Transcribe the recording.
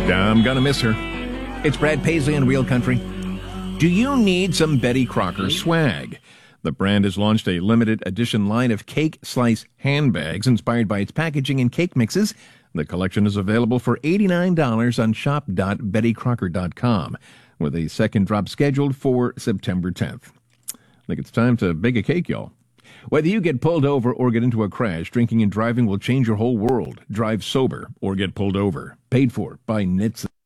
I'm gonna miss her. It's Brad Paisley in Real Country. Do you need some Betty Crocker swag? The brand has launched a limited edition line of cake slice handbags inspired by its packaging and cake mixes. The collection is available for $89 on shop.bettycrocker.com, with a second drop scheduled for September 10th. I think it's time to bake a cake, y'all. Whether you get pulled over or get into a crash, drinking and driving will change your whole world. Drive sober or get pulled over. Paid for by NHTSA.